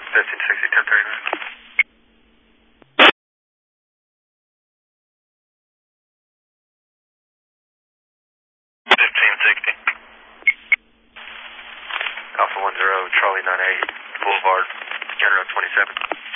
1560, 1039. 1560. Alpha 10, Charlie 98, Boulevard, General 27.